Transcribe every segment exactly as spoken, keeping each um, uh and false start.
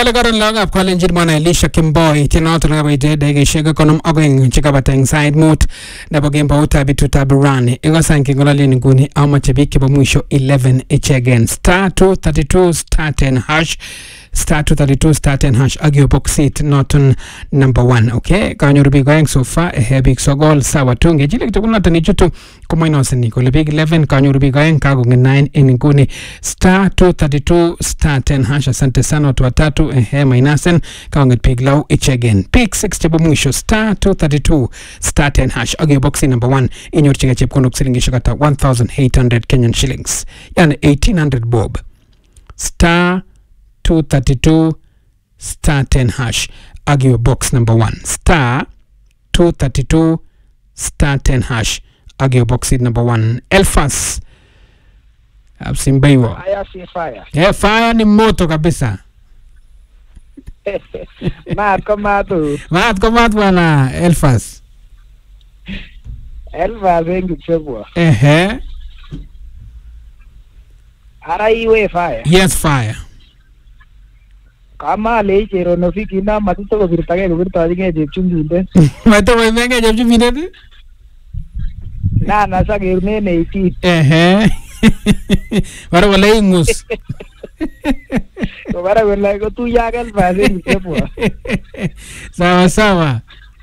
kale karon lagap kalenjin mwana Elisha Kimboi tinoto ngabite daigeshega konom ageng chikabata inside mood nebo gembauta bituta burani igasanki ngolaleni nguni amache biki bo mwisho eleven again star two thirty-two star ten hash star two thirty-two star ten hash agio box seat noton number one. Okay, kanyoru big going so far a big sogol sawa tunge jile kitu kuna tani chutu kuma inoseni kule big eleven kanyoru big going kago nine in nguni star two thirty-two star ten hash. Asante sana watu watatu ehe mainasen kawanget big low each again pick six chebo mwisho star two thirty-two star ten hash agio box seat number one inyor chiga chep kono kusilingisha kata one thousand eight hundred Kenyan shillings yani eighteen hundred bob star two thirty-two star ten hash agio box number one star two thirty-two star ten hash agio box seat number one. Elfas Absimbaiwa fire si fire eh fire ni moto kabisa mat ko matu mat ko mat bwana Elfas Elfas wengi chebwa ehe ara iwe fire yes fire kama le chero no fikina matito ko birtage ko birtage ke jepchunginde mato mai menga jepchunginde na na sa ge ne ne iti ehe bara wala ingus ko bara wala ko tu ya gal base ni chebwa sawa sawa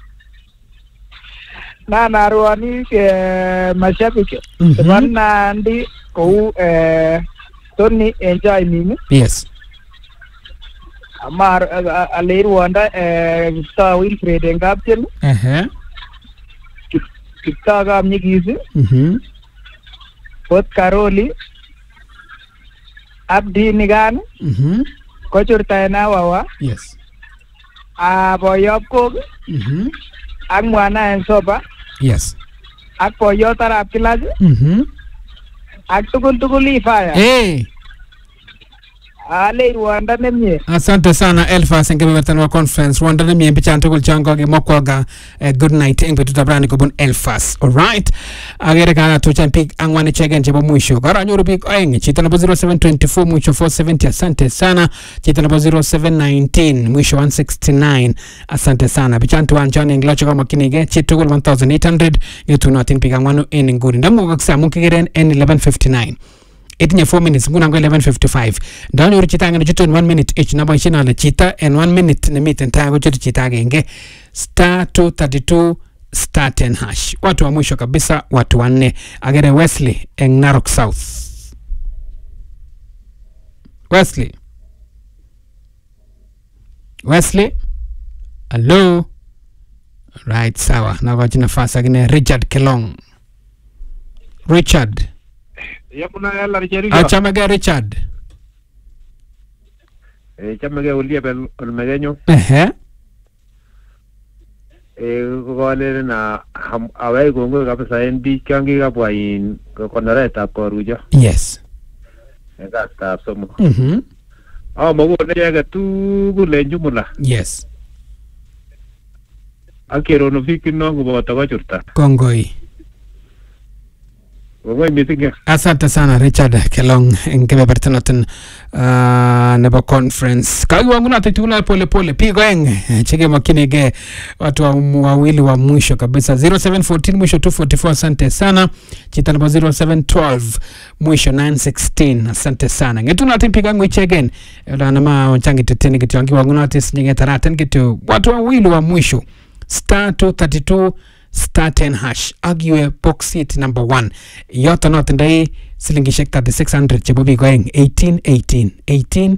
na na ruani ke mashabiki bana ndi ko eh Tony enjoy mimi yes amar aleiru wanda eh Victor Wilfred engapchen ehe Victor ga mnyigizi mhm Pot Karoli Abdi Nigan mhm ko churta na wawa yes a boyop ko mhm ak mwana en soba yes ak boyot arab kilaji mhm ak tugul tugul ifaya eh ale Rwanda nemye. Asante sana Elfas ngebe bertan wa conference Rwanda nemye mpichante kul chango ge mokwaga uh, good night engbe tutabrani kubun Elfas. All right, agere kana to champik angwane chegen chebo mwisho gara nyoro big oeng chita na zero seven two four mwisho four seventy. Asante sana chita na zero seven one nine mwisho one sixty-nine. Asante sana bichante wanjani nglacho kama kinige chitugul one thousand eight hundred yetu natin pik angwanu en nguri ndamu kaksa mukigeren en eleven fifty-nine. Itinye four minutes nguna ngo eleven fifty-five. Ndani uri chita ngene chutu in one minute each nabo ishina le chita in one minute ne meet ntago chutu chita genge star two thirty-two star ten hash. Watu wa mwisho kabisa watu wanne agere Wesley en Narok South. Wesley Wesley hello right sawa na wajina fasa gine Richard Kelong Richard Yapuna yalla Richard. Achamege Richard. Eh chamege ulia pel olmegeño. Ehe. Eh gole na awai gongo kabisa endi kangi kapwa in konoreta korujo. Yes. Eka sta somo. Mhm. Ah mago nega tu gule njumula. Yes. Akero no fikino ngo batagachurta. Kongoi. Asante sana Richard Kelong ngebe bertanoten uh, nebo conference kagi wangu na tutuna pole pole pigo eng chege makinege watu wawili wa mwisho kabisa zero seven one four mwisho two forty-four. Asante sana chita nebo zero seven one two mwisho nine sixteen. Asante sana ngetuna timpiga ngwe again ela nama wanchangi teteni kitu wangi wangu na tis nyinge taraten kitu watu wawili wa mwisho star two thirty-two star ten hash agiwe box seat number one yoto not ndai silingi shek thirty-six hundred chebo bigoeng eighteen eighteen eighteen